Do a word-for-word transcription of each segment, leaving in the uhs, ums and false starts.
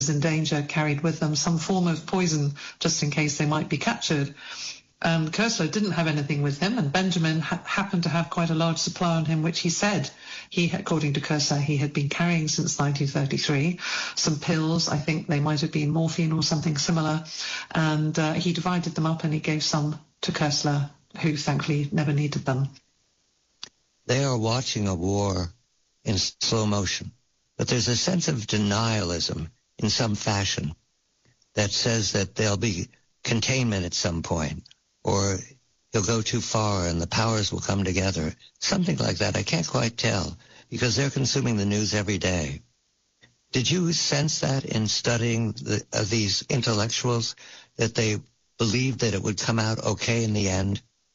in danger carried with them some form of poison just in case they might be captured. And Koestler didn't have anything with him, and Benjamin ha- happened to have quite a large supply on him, which he said he, according to Koestler, he had been carrying since nineteen thirty-three. Some pills, I think they might have been morphine or something similar, and uh, he divided them up and he gave some to Koestler, who thankfully never needed them. They are watching a war in slow motion, but there's a sense of denialism in some fashion that says that there'll be containment at some point, or he'll go too far and the powers will come together. Something like that. I can't quite tell, because they're consuming the news every day. Did you sense that in studying the, uh, these intellectuals, that they believed that it would come out okay in the end?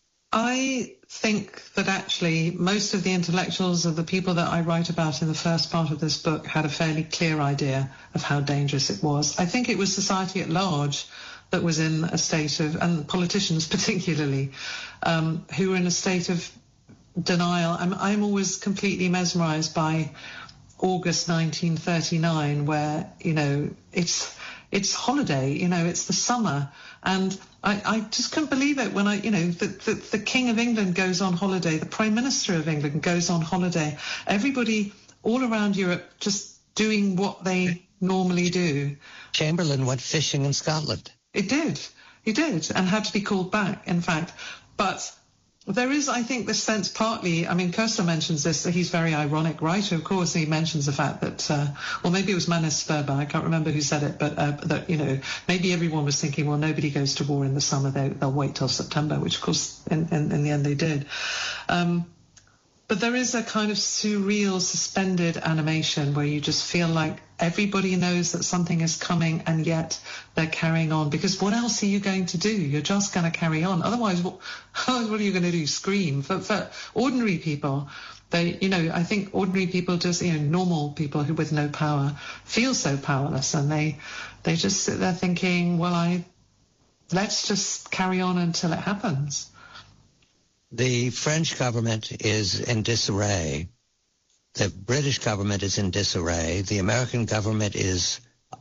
I think that actually most of the intellectuals of the people that I write about in the first part of this book had a fairly clear idea of how dangerous it was. I think it was society at large that was in a state of, and politicians particularly, um, who were in a state of denial. I'm, I'm always completely mesmerized by August nineteen thirty-nine, where, you know, it's it's holiday, you know, it's the summer. And I, I just couldn't believe it when I, you know, the, the, the King of England goes on holiday, the Prime Minister of England goes on holiday. Everybody all around Europe just doing what they normally do. Chamberlain went fishing in Scotland. It did. He did, and had to be called back, in fact. But there is, I think, this sense partly, I mean, Koestler mentions this, that he's a very ironic writer, of course. He mentions the fact that, uh, well, maybe it was Manus Sperber, I can't remember who said it, but uh, that, you know, maybe everyone was thinking, well, nobody goes to war in the summer, they, they'll wait till September, which, of course, in, in, in the end they did. Um, But there is a kind of surreal, suspended animation where you just feel like everybody knows that something is coming, and yet they're carrying on. Because what else are you going to do? You're just going to carry on. Otherwise, what, what are you going to do? Scream? For, for ordinary people, they, you know, I think ordinary people, just, you know, normal people who with no power, feel so powerless, and they, they just sit there thinking, well, I, let's just carry on until it happens. The French government is in disarray. The British government is in disarray. The American government is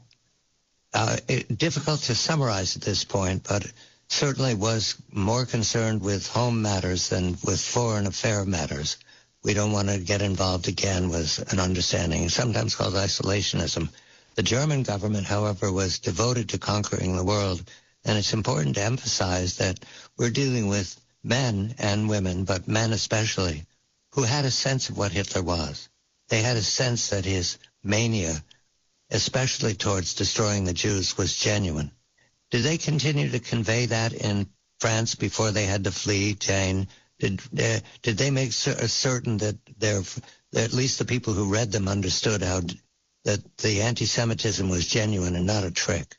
uh, it, difficult to summarize at this point, but certainly was more concerned with home matters than with foreign affair matters. We don't want to get involved again with an understanding, sometimes called isolationism. The German government, however, was devoted to conquering the world, and it's important to emphasize that we're dealing with men and women, but men especially, who had a sense of what Hitler was. They had a sense that his mania, especially towards destroying the Jews, was genuine. Did they continue to convey that in France before they had to flee, Jane? Did uh, did they make cer- certain that their, that at least the people who read them understood how that the anti-Semitism was genuine and not a trick?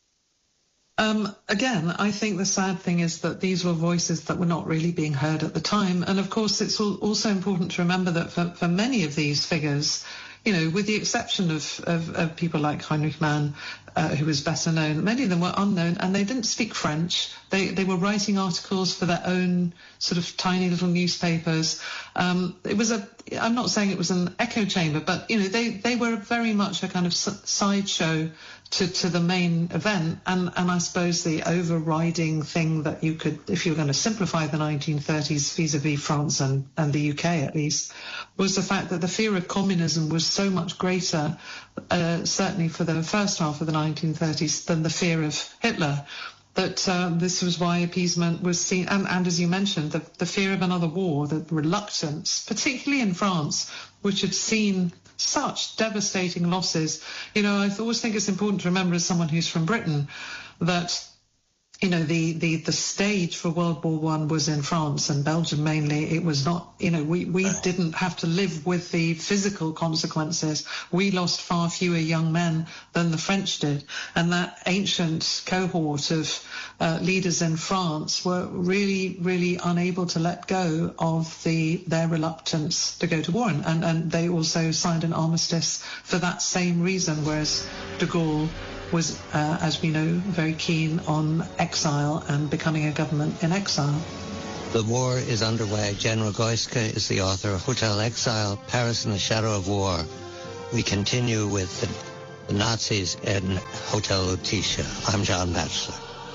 Um, again, I think the sad thing is that these were voices that were not really being heard at the time. And of course, it's also important to remember that for, for many of these figures, you know, with the exception of, of, of people like Heinrich Mann, uh, who was better known, many of them were unknown, and they didn't speak French. They they were writing articles for their own sort of tiny little newspapers. Um, it was a, I'm not saying it was an echo chamber, but, you know, they, they were very much a kind of sideshow to, to the main event. And, and I suppose the overriding thing that you could, if you were going to simplify the nineteen thirties vis-a-vis France and, and the U K at least, was the fact that the fear of communism was so much greater, uh, certainly for the first half of the nineteen thirties, than the fear of Hitler. That um, this was why appeasement was seen, and, and as you mentioned, the, the fear of another war, the reluctance, particularly in France, which had seen such devastating losses. You know, I always think it's important to remember, as someone who's from Britain, that, you know, the, the, the stage for World War One was in France and Belgium mainly. It was not, you know, we, we didn't have to live with the physical consequences. We lost far fewer young men than the French did. And that ancient cohort of uh, leaders in France were really, really unable to let go of the their reluctance to go to war. And, and they also signed an armistice for that same reason, whereas de Gaulle was, uh, as we know, very keen on exile and becoming a government in exile. The war is underway. Jen Rogoyska is the author of Hotel Exile, Paris in the Shadow of War. We continue with the the Nazis in Hotel Lutetia. I'm John Batchelor.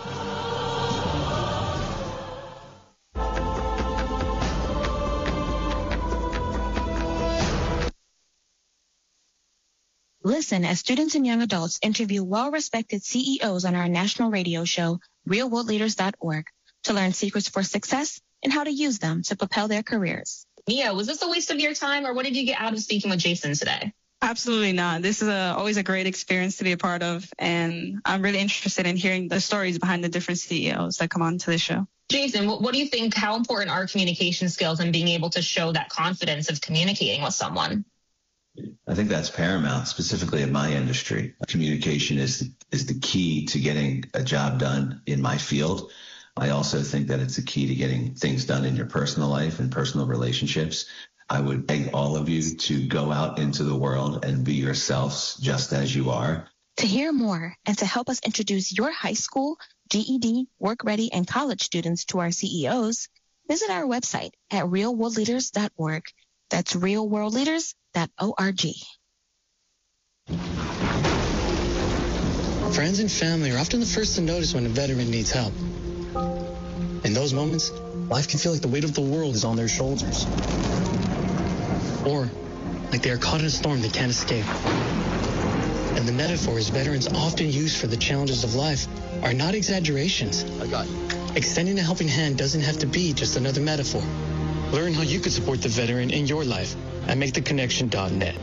Listen as students and young adults interview well-respected C E Os on our national radio show, real world leaders dot org, to learn secrets for success and how to use them to propel their careers. Mia, was this a waste of your time, or what did you get out of speaking with Jason today? Absolutely not. This is a, always a great experience to be a part of, and I'm really interested in hearing the stories behind the different C E Os that come on to the show. Jason, what, what do you think, how important are communication skills and being able to show that confidence of communicating with someone? I think that's paramount, specifically in my industry. Communication is is the key to getting a job done in my field. I also think that it's the key to getting things done in your personal life and personal relationships. I would beg all of you to go out into the world and be yourselves just as you are. To hear more and to help us introduce your high school, G E D, work ready, and college students to our C E Os, visit our website at real world leaders dot org. That's real world leaders dot org. Friends and family are often the first to notice when a veteran needs help. In those moments, life can feel like the weight of the world is on their shoulders. Or like they are caught in a storm they can't escape. And the metaphors veterans often use for the challenges of life are not exaggerations. I got you. Extending a helping hand doesn't have to be just another metaphor. Learn how you could support the veteran in your life at make the connection dot net.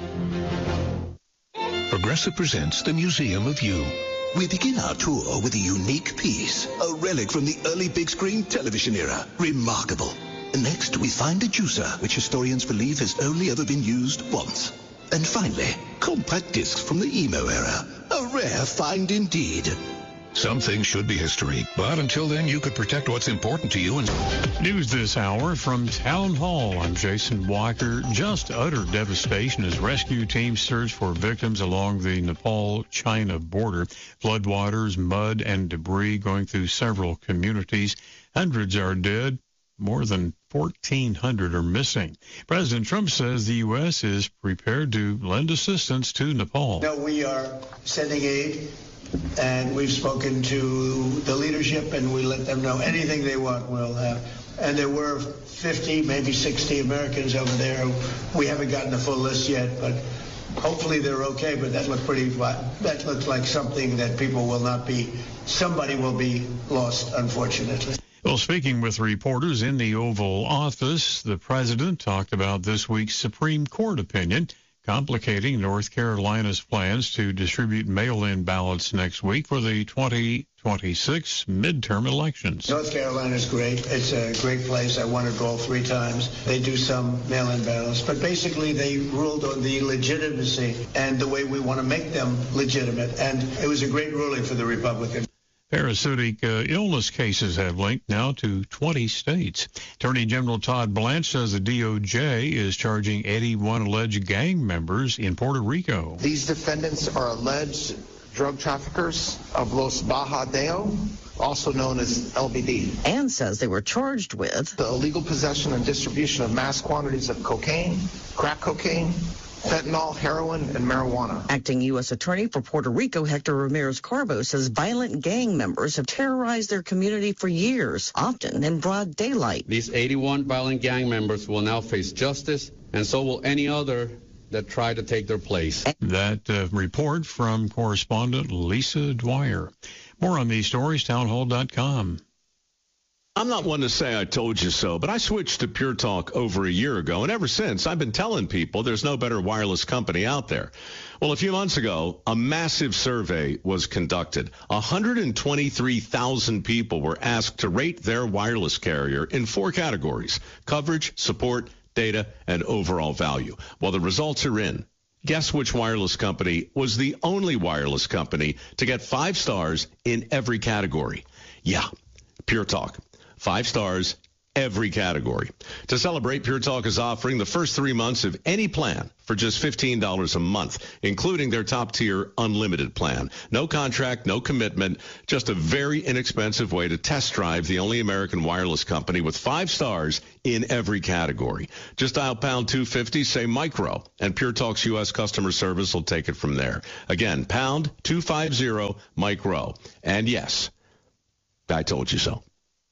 Progressive presents the Museum of You. We begin our tour with a unique piece, a relic from the early big screen television era. Remarkable. Next, we find a juicer, which historians believe has only ever been used once. And finally, compact discs from the emo era. A rare find indeed. Some things should be history, but until then, you could protect what's important to you. And News this hour from Town Hall. I'm Jason Walker. Just utter devastation as rescue teams search for victims along the Nepal-China border. Floodwaters, mud, and debris going through several communities. Hundreds are dead. More than fourteen hundred are missing. President Trump says the U S is prepared to lend assistance to Nepal. No, we are sending aid. And we've spoken to the leadership, and we let them know anything they want we'll have. And there were fifty, maybe sixty Americans over there. We haven't gotten a full list yet, but hopefully they're okay. But that looks pretty, that looks like something that people will not be, somebody will be lost, unfortunately. Well, speaking with reporters in the Oval Office, the president talked about this week's Supreme Court opinion complicating North Carolina's plans to distribute mail-in ballots next week for the twenty twenty-six midterm elections. North Carolina's great. It's a great place. I won it all three times. They do some mail-in ballots, but basically they ruled on the legitimacy and the way we want to make them legitimate, and it was a great ruling for the Republicans. Parasitic uh, illness cases have linked now to twenty states. Attorney General Todd Blanche says the D O J is charging eighty-one alleged gang members in Puerto Rico. These defendants are alleged drug traffickers of Los Bajadeo, also known as L B D. And says they were charged with the illegal possession and distribution of mass quantities of cocaine, crack cocaine, fentanyl, heroin, and marijuana. Acting U S Attorney for Puerto Rico, Hector Ramirez-Carbo, says violent gang members have terrorized their community for years, often in broad daylight. These eighty-one violent gang members will now face justice, and so will any other that try to take their place. That uh, report from correspondent Lisa Dwyer. More on these stories, townhall dot com. I'm not one to say I told you so, but I switched to Pure Talk over a year ago, and ever since I've been telling people there's no better wireless company out there. Well, a few months ago, a massive survey was conducted. one hundred twenty-three thousand people were asked to rate their wireless carrier in four categories: coverage, support, data, and overall value. Well, the results are in. Guess which wireless company was the only wireless company to get five stars in every category? Yeah, Pure Talk. Five stars every category. To celebrate, Pure Talk is offering the first three months of any plan for just fifteen dollars a month, including their top-tier unlimited plan. No contract, no commitment, just a very inexpensive way to test drive the only American wireless company with five stars in every category. Just dial pound two fifty, say micro, and Pure Talk's U S customer service will take it from there. Again, pound two fifty, micro. And yes, I told you so.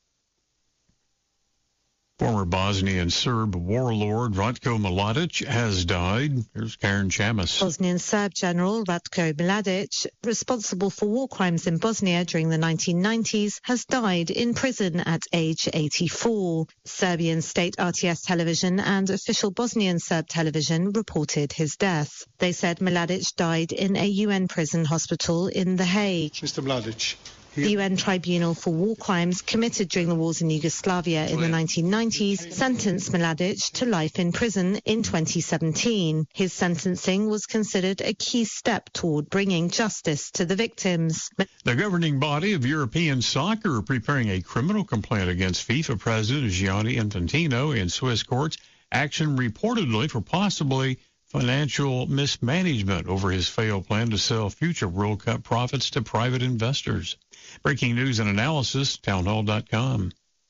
Former Bosnian Serb warlord Ratko Mladic has died. Here's Karen Chamis. Bosnian Serb General Ratko Mladic, responsible for war crimes in Bosnia during the nineteen nineties, has died in prison at age eighty-four. Serbian state R T S television and official Bosnian Serb television reported his death. They said Mladic died in a U N prison hospital in The Hague. Mister Mladic. The U N Tribunal for War Crimes committed during the wars in Yugoslavia in the nineteen nineties sentenced Mladic to life in prison in twenty seventeen. His sentencing was considered a key step toward bringing justice to the victims. The governing body of European soccer are preparing a criminal complaint against FIFA President Gianni Infantino in Swiss courts. Action reportedly for possibly financial mismanagement over his failed plan to sell future World Cup profits to private investors. Breaking news and analysis, townhall dot com.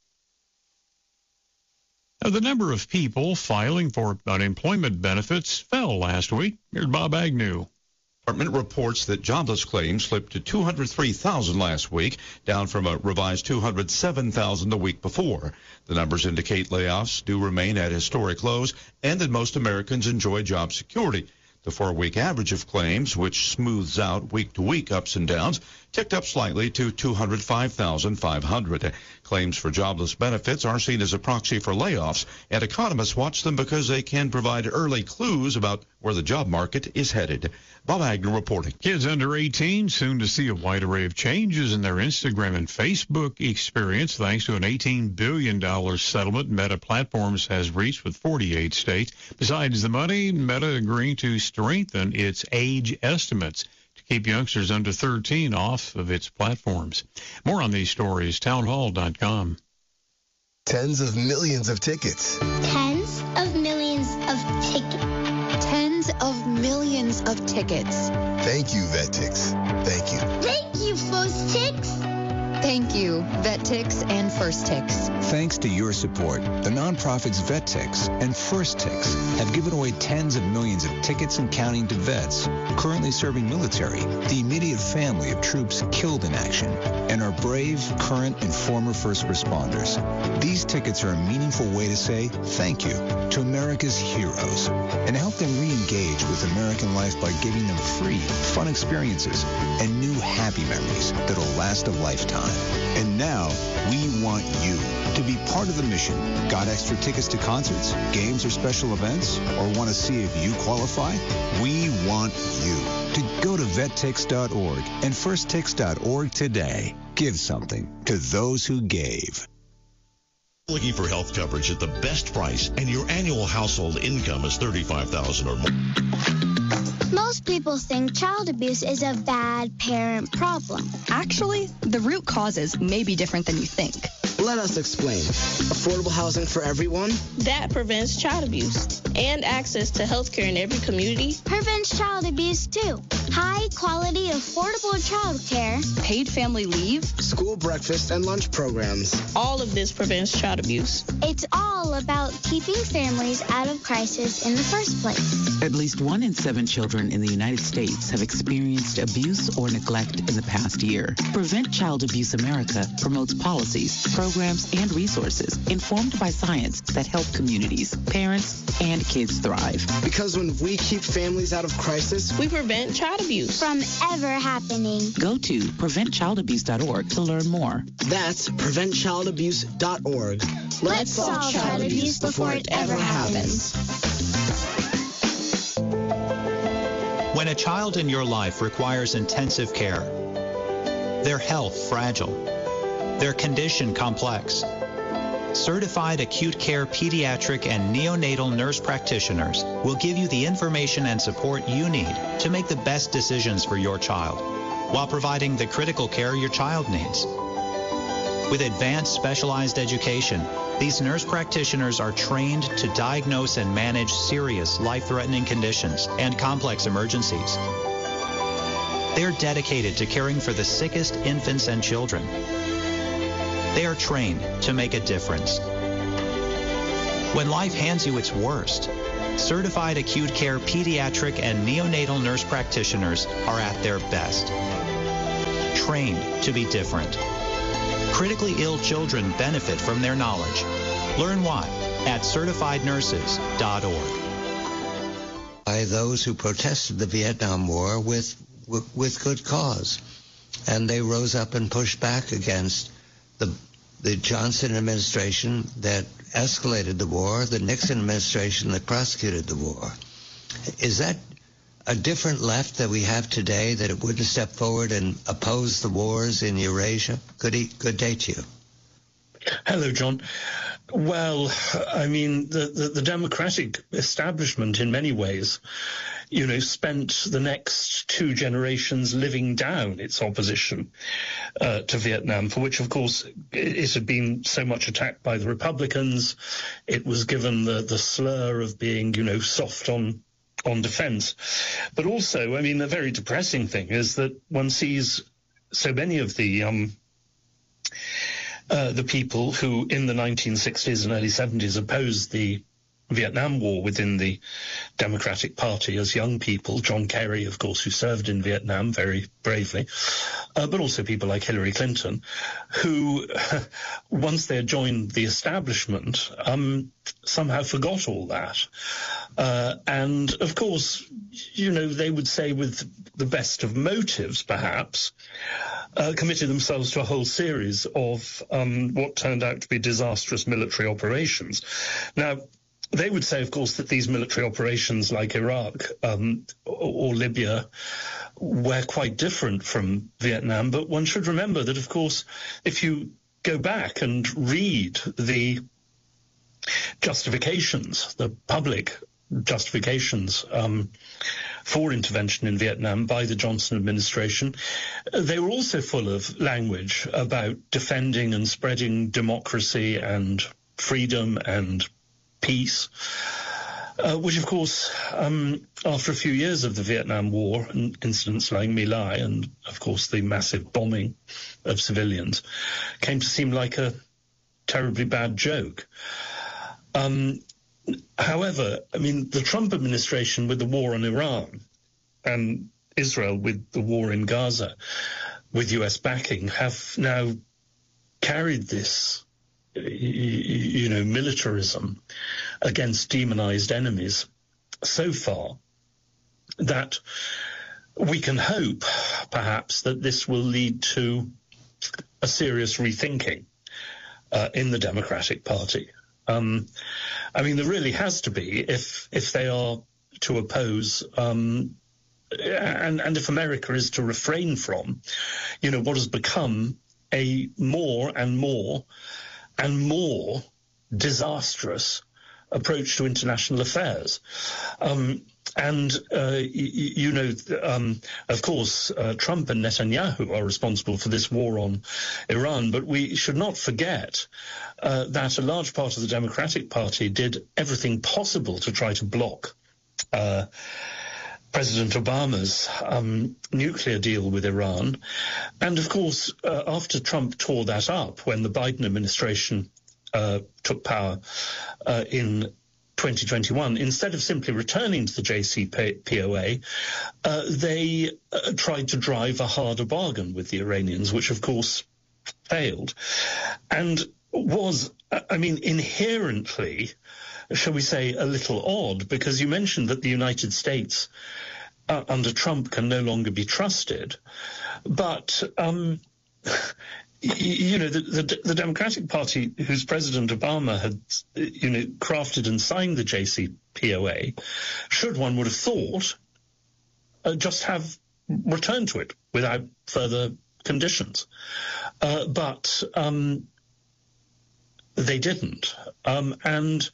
Now, the number of people filing for unemployment benefits fell last week. Here's Bob Agnew. Department reports that jobless claims slipped to two hundred three thousand last week, down from a revised two hundred seven thousand the week before. The numbers indicate layoffs do remain at historic lows and that most Americans enjoy job security. The four-week average of claims, which smooths out week-to-week ups and downs, ticked up slightly to two hundred five thousand five hundred. Claims for jobless benefits are seen as a proxy for layoffs, and economists watch them because they can provide early clues about where the job market is headed. Bob Agnew reporting. Kids under eighteen soon to see a wide array of changes in their Instagram and Facebook experience thanks to an eighteen billion dollars settlement Meta Platforms has reached with forty-eight states. Besides the money, Meta agreeing to strengthen its age estimates to keep youngsters under thirteen off of its platforms. More on these stories, townhall dot com. Tens of millions of tickets. Tens of millions of tickets. Tens of millions of tickets. Thank you, VetTix. Thank you. Thank you, FirstTix. Thank you, VetTix and FirstTix. Thanks to your support, the nonprofits VetTix and FirstTix have given away tens of millions of tickets and counting to vets currently serving military, the immediate family of troops killed in action, and our brave, current, and former first responders. These tickets are a meaningful way to say thank you to America's heroes and help them re-engage with American life by giving them free, fun experiences and new happy memories that'll last a lifetime. And now, we want you to be part of the mission. Got extra tickets to concerts, games, or special events? Or want to see if you qualify? We want you to go to vettix dot org and firsttix dot org today. Give something to those who gave. Looking for health coverage at the best price and your annual household income is thirty-five thousand dollars or more. Most people think child abuse is a bad parent problem. Actually, the root causes may be different than you think. Let us explain. Affordable housing for everyone? That prevents child abuse. And access to health care in every community prevents child abuse too. High quality, affordable child care. Paid family leave. School breakfast and lunch programs. All of this prevents child abuse. It's all about keeping families out of crisis in the first place. At least one in seven children in the United States have experienced abuse or neglect in the past year. Prevent Child Abuse America promotes policies, programs, and resources informed by science that help communities, parents, and kids thrive. Because when we keep families out of crisis, we prevent child abuse from ever happening. Go to prevent child abuse dot org to learn more. That's prevent child abuse dot org. Let's, Let's solve child abuse before it ever happens. When a child in your life requires intensive care, their health fragile, their condition complex, certified acute care pediatric and neonatal nurse practitioners will give you the information and support you need to make the best decisions for your child while providing the critical care your child needs. With advanced specialized education, these nurse practitioners are trained to diagnose and manage serious life-threatening conditions and complex emergencies. They're dedicated to caring for the sickest infants and children. They are trained to make a difference. When life hands you its worst, certified acute care pediatric and neonatal nurse practitioners are at their best. Trained to be different. Critically ill children benefit from their knowledge. Learn why at certified nurses dot org. By those who protested the Vietnam War with, with with good cause, and they rose up and pushed back against the the Johnson administration that escalated the war, the Nixon administration that prosecuted the war. Is that a different left that we have today, that it wouldn't step forward and oppose the wars in Eurasia? Good, e- good day to you. Hello, John. Well, I mean, the, the, the Democratic establishment in many ways, you know, spent the next two generations living down its opposition uh, to Vietnam, for which, of course, it, it had been so much attacked by the Republicans. It was given the, the slur of being, you know, soft on on defense. But also, I mean, the very depressing thing is that one sees so many of the um, uh, the people who in the nineteen sixties and early seventies opposed the Vietnam War within the Democratic Party as young people. John Kerry, of course, who served in Vietnam very bravely, uh, but also people like Hillary Clinton, who, once they had joined the establishment, um, somehow forgot all that. Uh, and, of course, you know, they would say with the best of motives, perhaps, uh, committed themselves to a whole series of um, what turned out to be disastrous military operations. Now, they would say, of course, that these military operations like Iraq um, or, or Libya were quite different from Vietnam. But one should remember that, of course, if you go back and read the justifications, the public justifications um, for intervention in Vietnam by the Johnson administration, they were also full of language about defending and spreading democracy and freedom and peace, uh, which, of course, um, after a few years of the Vietnam War and incidents like My Lai and, of course, the massive bombing of civilians, came to seem like a terribly bad joke. Um, however, I mean, the Trump administration with the war on Iran and Israel with the war in Gaza, with U S backing, have now carried this you know, militarism against demonized enemies so far that we can hope, perhaps, that this will lead to a serious rethinking uh, in the Democratic Party. Um, I mean, there really has to be, if if they are to oppose, um, and, and if America is to refrain from, you know, what has become a more and more and more disastrous approach to international affairs. Um, and, uh, y- you know, um, of course, uh, Trump and Netanyahu are responsible for this war on Iran, but we should not forget uh, that a large part of the Democratic Party did everything possible to try to block uh, President Obama's um, nuclear deal with Iran. And, of course, uh, after Trump tore that up, when the Biden administration uh, took power uh, in twenty twenty-one, instead of simply returning to the J C P O A, uh, they uh, tried to drive a harder bargain with the Iranians, which, of course, failed. And was, I mean, inherently, shall we say, a little odd, because you mentioned that the United States uh, under Trump can no longer be trusted. But, um, you know, the, the, the Democratic Party, whose President Obama had, you know, crafted and signed the J C P O A, should, one would have thought, uh, just have returned to it without further conditions. Uh, but um, they didn't. Um, and...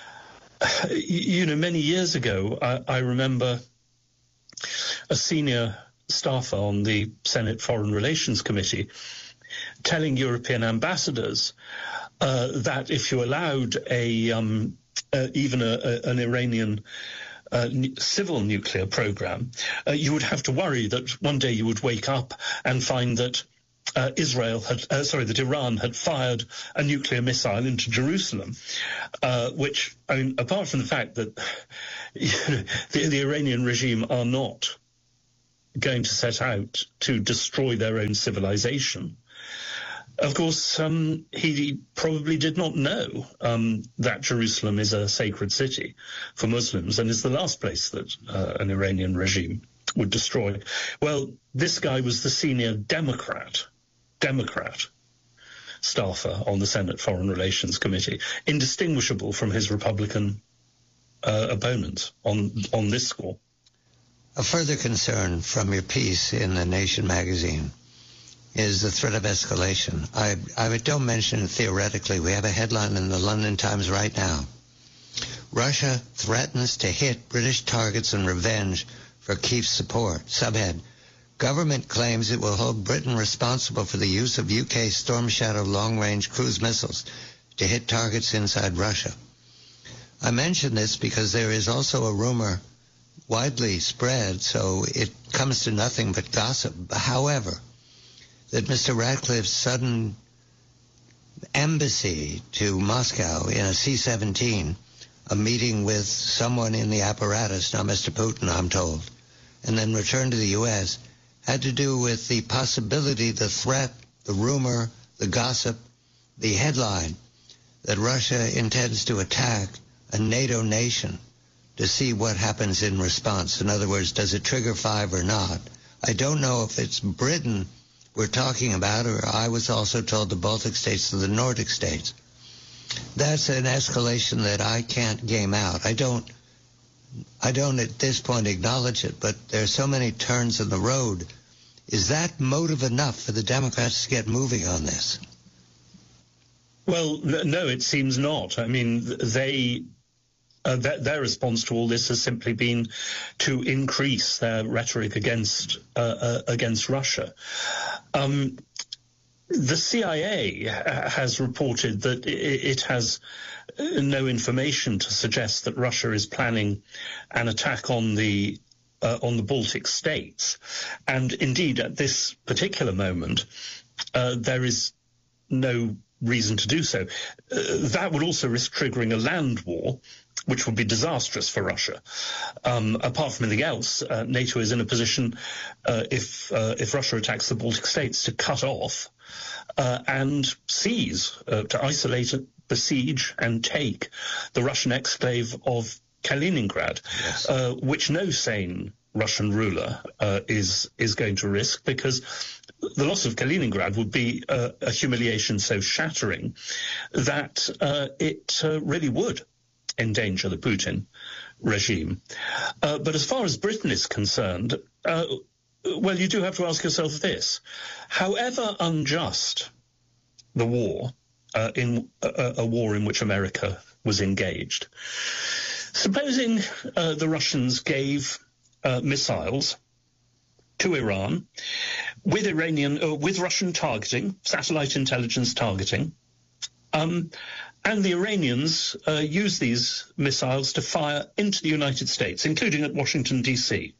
You know, many years ago, I, I remember a senior staffer on the Senate Foreign Relations Committee telling European ambassadors uh, that if you allowed a um, uh, even a, a, an Iranian uh, civil nuclear program, uh, you would have to worry that one day you would wake up and find that uh, Israel had, uh, sorry, that Iran had fired a nuclear missile into Jerusalem, uh, which, I mean, apart from the fact that you know, the, the Iranian regime are not going to set out to destroy their own civilization. Of course, um, he probably did not know um, that Jerusalem is a sacred city for Muslims and is the last place that uh, an Iranian regime would destroy. Well, this guy was the senior Democrat, Democrat staffer on the Senate Foreign Relations Committee, indistinguishable from his Republican uh, opponents on, on this score. A further concern from your piece in The Nation magazine is the threat of escalation. I, I don't mention it theoretically. We have a headline in the London Times right now. Russia threatens to hit British targets in revenge for Kiev's support. Subhead, government claims it will hold Britain responsible for the use of U K Storm Shadow long-range cruise missiles to hit targets inside Russia. I mention this because there is also a rumor widely spread, so it comes to nothing but gossip. However, that Mister Ratcliffe's sudden embassy to Moscow in a C seventeen, a meeting with someone in the apparatus, not Mister Putin, I'm told, and then return to the U S, had to do with the possibility, the threat, the rumor, the gossip, the headline that Russia intends to attack a NATO nation to see what happens in response. In other words, does it trigger five or not? I don't know if it's Britain we're talking about, or I was also told the Baltic states or the Nordic states. That's an escalation that I can't game out. I don't, I don't at this point acknowledge it, but there are so many turns in the road. Is that motive enough for the Democrats to get moving on this? Well, no, it seems not. I mean, they... Uh, their, their response to all this has simply been to increase their rhetoric against uh, uh, against Russia. Um, the C I A has reported that it, it has no information to suggest that Russia is planning an attack on the uh, on the Baltic states, and indeed at this particular moment uh, there is no reason to do so. Uh, that would also risk triggering a land war, which would be disastrous for Russia. Um, apart from anything else, uh, NATO is in a position, uh, if uh, if Russia attacks the Baltic states, to cut off uh, and seize, uh, to isolate, besiege, and take the Russian exclave of Kaliningrad, yes. uh, which no sane Russian ruler uh, is is going to risk, because the loss of Kaliningrad would be uh, a humiliation so shattering that uh, it uh, really would endanger the Putin regime. Uh, but as far as Britain is concerned, uh, well, you do have to ask yourself this. However unjust the war, uh, in a, a war in which America was engaged, supposing uh, the Russians gave uh, missiles to Iran with Iranian, uh, with Russian targeting, satellite intelligence targeting, um, and the Iranians uh, use these missiles to fire into the United States, including at Washington, D C.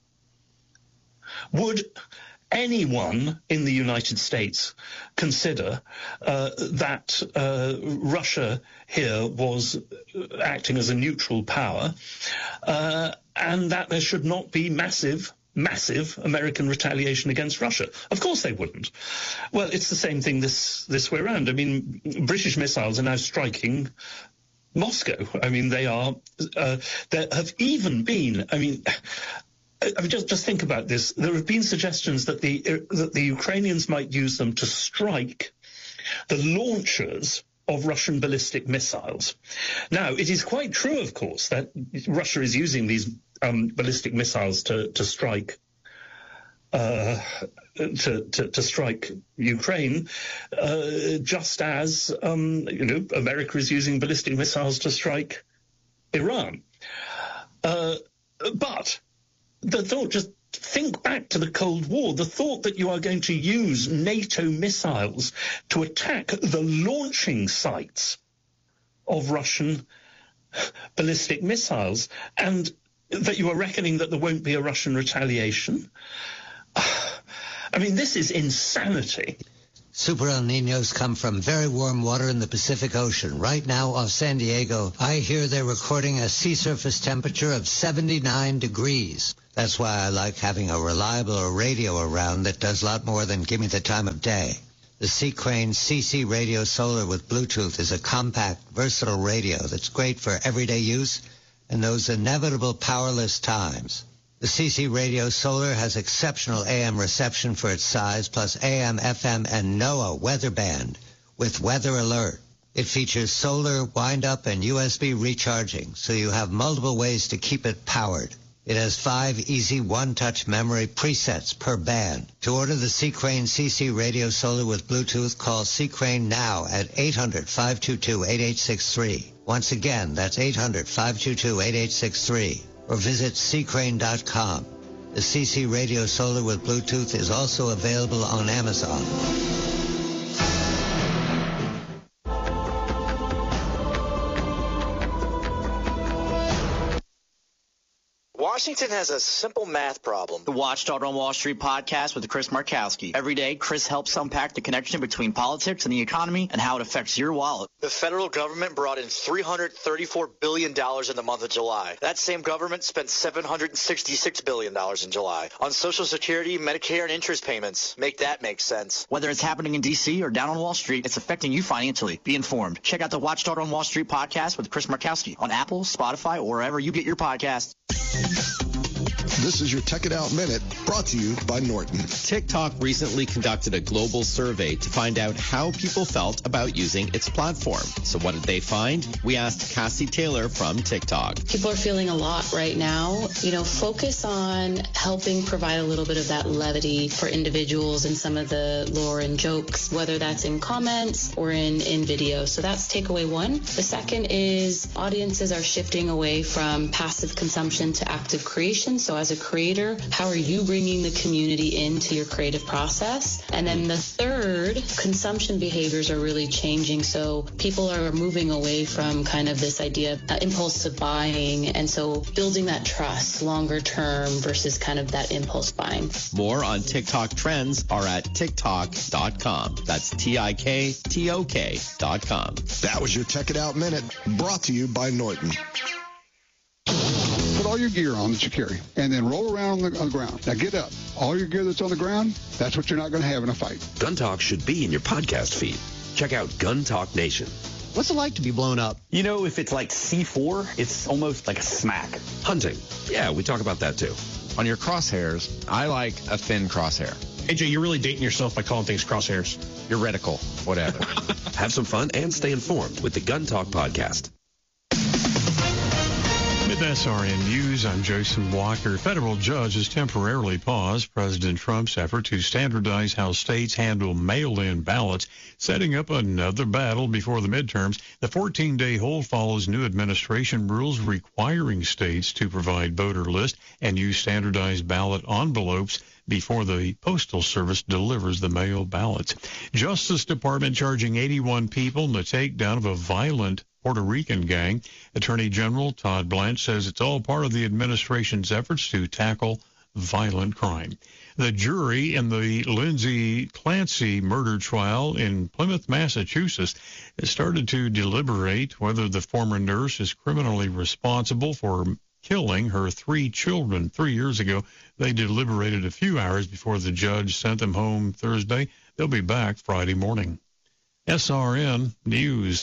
Would anyone in the United States consider uh, that uh, Russia here was acting as a neutral power uh, and that there should not be massive massive American retaliation against Russia? Of course they wouldn't. Well, it's the same thing this this way around. I mean, British missiles are now striking Moscow. I mean, they are, uh, there have even been, I mean, I mean, just just think about this. There have been suggestions that the that the Ukrainians might use them to strike the launchers of Russian ballistic missiles. Now, it is quite true, of course, that Russia is using these um, ballistic missiles to to strike uh, to, to to strike Ukraine, uh, just as um, you know America is using ballistic missiles to strike Iran. Uh, but the thought just think back to the Cold War. The thought that you are going to use NATO missiles to attack the launching sites of Russian ballistic missiles, and that you are reckoning that there won't be a Russian retaliation. I mean, this is insanity. Super El Niños come from very warm water in the Pacific Ocean. Right now off San Diego, I hear they're recording a sea surface temperature of seventy-nine degrees. That's why I like having a reliable radio around that does a lot more than give me the time of day. The Seacrane C C Radio Solar with Bluetooth is a compact, versatile radio that's great for everyday use in those inevitable powerless times. The C C Radio Solar has exceptional A M reception for its size, plus A M, F M, and NOAA weather band with weather alert. It features solar, wind-up, and U S B recharging, so you have multiple ways to keep it powered. It has five easy one-touch memory presets per band. To order the Seacrane C C Radio Solar with Bluetooth, call Seacrane now at eight hundred, five two two, eight eight six three. Once again, that's eight hundred, five two two, eight eight six three. Or visit seacrane dot com. The C C Radio Solar with Bluetooth is also available on Amazon. Washington has a simple math problem. The Watchdog on Wall Street podcast with Chris Markowski. Every day, Chris helps unpack the connection between politics and the economy and how it affects your wallet. The federal government brought in three hundred thirty-four billion dollars in the month of July. That same government spent seven hundred sixty-six billion dollars in July on Social Security, Medicare, and interest payments. Make that make sense. Whether it's happening in D C or down on Wall Street, it's affecting you financially. Be informed. Check out the Watchdog on Wall Street podcast with Chris Markowski on Apple, Spotify, or wherever you get your podcasts. This is your Tech It Out Minute, brought to you by Norton. TikTok recently conducted a global survey to find out how people felt about using its platform. So what did they find? We asked Cassie Taylor from TikTok. People are feeling a lot right now. You know, focus on helping provide a little bit of that levity for individuals and some of the lore and jokes, whether that's in comments or in, in video. So that's takeaway one. The second is audiences are shifting away from passive consumption to active creation. So as a creator, how are you bringing the community into your creative process? And then the third, consumption behaviors are really changing. So people are moving away from kind of this idea of uh, impulsive buying. And so building that trust longer term versus kind of that impulse buying. More on TikTok trends are at tiktok dot com. That's T I K T O K dot com. That was your Tech It Out Minute, brought to you by Norton. Put all your gear on that you carry, and then roll around on the, on the ground. Now get up. All your gear that's on the ground, that's what you're not going to have in a fight. Gun Talk should be in your podcast feed. Check out Gun Talk Nation. What's it like to be blown up? You know, if it's like C four, it's almost like a smack. Hunting. Yeah, we talk about that too. On your crosshairs, I like a thin crosshair. A J, you're really dating yourself by calling things crosshairs. Your reticle, whatever. Have some fun and stay informed with the Gun Talk podcast. With S R N News, I'm Jason Walker. Federal judge has temporarily paused President Trump's effort to standardize how states handle mail-in ballots, setting up another battle before the midterms. The fourteen-day hold follows new administration rules requiring states to provide voter lists and use standardized ballot envelopes before the Postal Service delivers the mail ballots. Justice Department charging eighty-one people in the takedown of a violent Puerto Rican gang. Attorney General Todd Blanche says it's all part of the administration's efforts to tackle violent crime. The jury in the Lindsay Clancy murder trial in Plymouth, Massachusetts, has started to deliberate whether the former nurse is criminally responsible for killing her three children three years ago. They deliberated a few hours before the judge sent them home Thursday. They'll be back Friday morning. S R N News.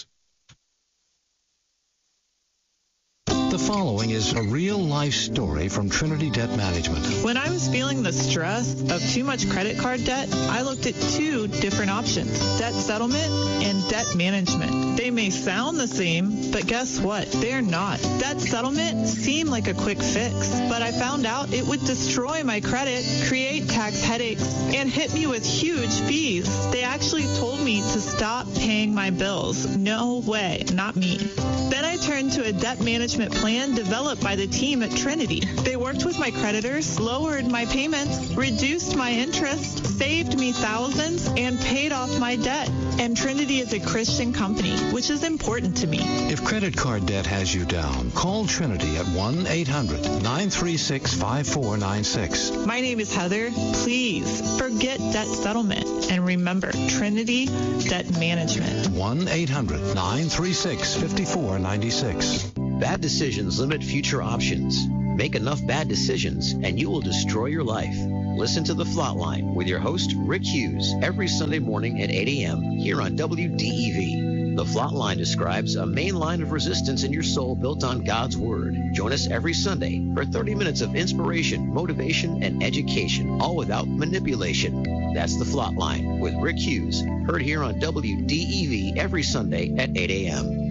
The following is a real-life story from Trinity Debt Management. When I was feeling the stress of too much credit card debt, I looked at two different options, debt settlement and debt management. They may sound the same, but guess what? They're not. Debt settlement seemed like a quick fix, but I found out it would destroy my credit, create tax headaches, and hit me with huge fees. They actually told me to stop paying paying my bills. No way, not me. Then I turned to a debt management plan developed by the team at Trinity. They worked with my creditors, lowered my payments, reduced my interest, saved me thousands, and paid off my debt. And Trinity is a Christian company, which is important to me. If credit card debt has you down, call Trinity at one eight hundred nine three six five four nine six. My name is Heather. Please forget debt settlement and remember Trinity Debt Management. one eight hundred nine three six five four nine six. Bad decisions limit future options. Make enough bad decisions and you will destroy your life. Listen to The Flatline with your host, Rick Hughes, every Sunday morning at eight a.m. here on W D E V. The Flatline describes a main line of resistance in your soul built on God's Word. Join us every Sunday for thirty minutes of inspiration, motivation, and education, all without manipulation. That's The Flatline with Rick Hughes, heard here on W D E V every Sunday at eight a.m.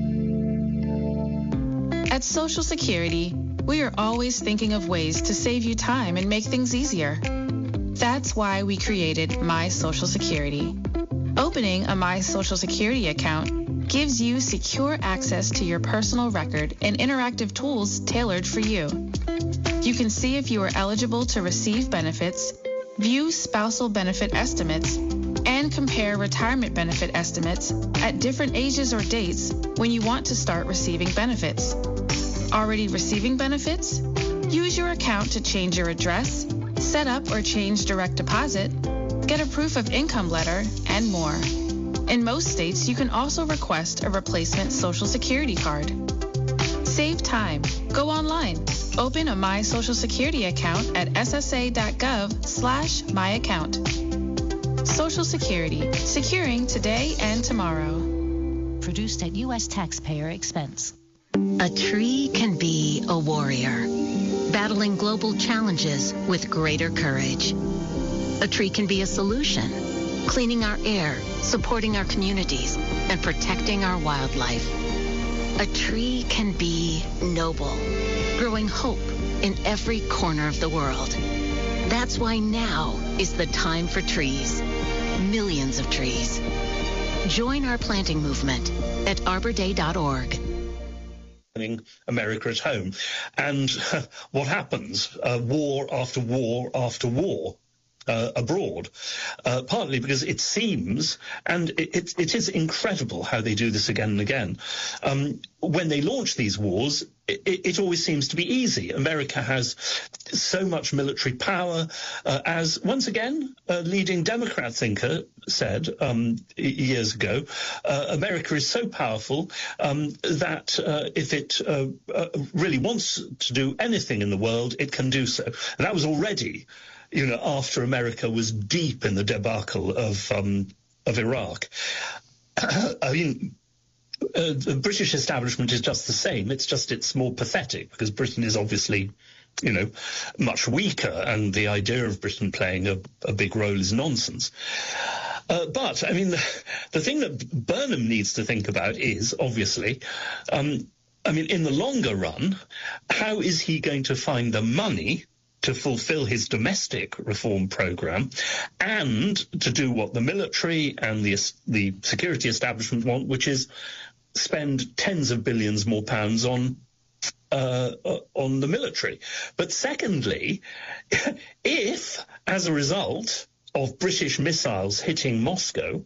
At Social Security, we are always thinking of ways to save you time and make things easier. That's why we created My Social Security. Opening a My Social Security account gives you secure access to your personal record and interactive tools tailored for you. You can see if you are eligible to receive benefits, view spousal benefit estimates, and compare retirement benefit estimates at different ages or dates when you want to start receiving benefits. Already receiving benefits? Use your account to change your address, set up or change direct deposit, get a proof of income letter, and more. In most states, you can also request a replacement Social Security card. Save time. Go online. Open a My Social Security account at S S A dot gov slash my account. Social Security, securing today and tomorrow. Produced at U S taxpayer expense. A tree can be a warrior, battling global challenges with greater courage. A tree can be a solution, cleaning our air, supporting our communities, and protecting our wildlife. A tree can be noble, growing hope in every corner of the world. That's why now is the time for trees. Millions of trees. Join our planting movement at arbor day dot org. America at home. And uh, what happens? Uh, war after war after war. Uh, abroad, uh, partly because it seems, and it, it, it is incredible how they do this again and again. Um, when they launch these wars, it, it always seems to be easy. America has so much military power, uh, as once again a leading Democrat thinker said um, years ago. Uh, America is so powerful um, that uh, if it uh, uh, really wants to do anything in the world, it can do so. And that was already, you know, after America was deep in the debacle of um, of Iraq. I mean, uh, the British establishment is just the same. It's just it's more pathetic because Britain is obviously, you know, much weaker, and the idea of Britain playing a, a big role is nonsense. Uh, but, I mean, the, the thing that Burnham needs to think about is, obviously, um, I mean, in the longer run, how is he going to find the money to fulfill his domestic reform program and to do what the military and the the security establishment want, which is spend tens of billions more pounds on uh, on the military. But secondly, if, as a result of British missiles hitting Moscow,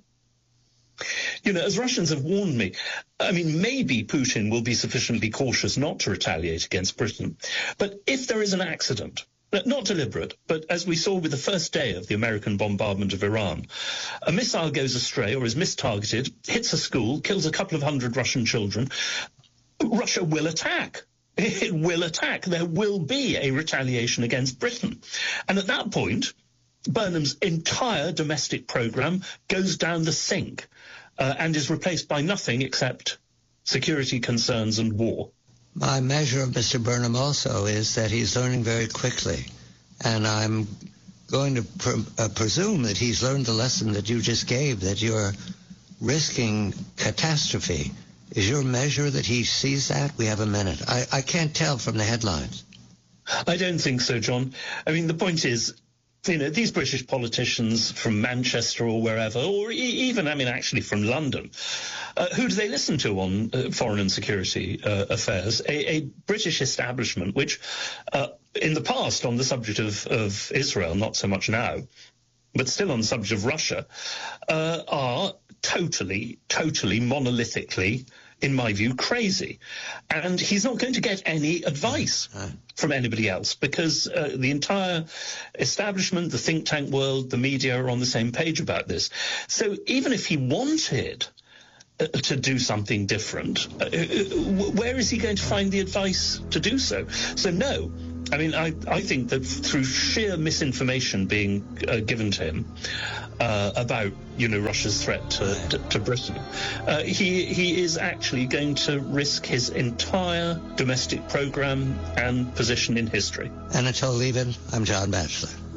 you know, as Russians have warned me, I mean, maybe Putin will be sufficiently cautious not to retaliate against Britain. But if there is an accident, not deliberate, but as we saw with the first day of the American bombardment of Iran, a missile goes astray or is mistargeted, hits a school, kills a couple of hundred Russian children, Russia will attack. It will attack. There will be a retaliation against Britain. And at that point, Burnham's entire domestic program goes down the sink uh, and is replaced by nothing except security concerns and war. My measure of Mister Burnham also is that he's learning very quickly, and I'm going to pr- uh, presume that he's learned the lesson that you just gave, that you're risking catastrophe. Is your measure that he sees that? We have a minute. I, I can't tell from the headlines. I don't think so, John. I mean, the point is, you know, these British politicians from Manchester or wherever, or e- even, I mean, actually from London, uh, who do they listen to on uh, foreign and security uh, affairs? A, a British establishment which, uh, in the past, on the subject of, of Israel, not so much now, but still on the subject of Russia, uh, are totally, totally monolithically, in my view, crazy. And he's not going to get any advice from anybody else because uh, the entire establishment, the think tank world, the media are on the same page about this. So even if he wanted uh, to do something different, uh, where is he going to find the advice to do so? So no. I mean, I, I think that through sheer misinformation being uh, given to him uh, about, you know, Russia's threat to, to, to Britain, uh, he, he is actually going to risk his entire domestic program and position in history. Anatole Lieven, I'm John Batchelor.